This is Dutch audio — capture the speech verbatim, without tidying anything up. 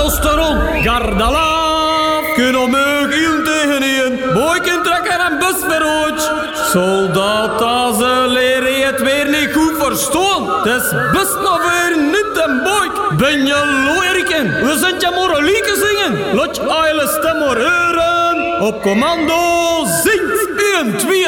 posteron, gardalaaf. Kunnen me heel tegen een. Boyken trekken en busverhoed. Soldaat als ze leren het weer niet goed verstaan. Het is best nog weer niet een boyk. Ben je loeriken? We zijn je moralieken zingen. Laat je eigen stem maar horen. Op commando zingt één, twee.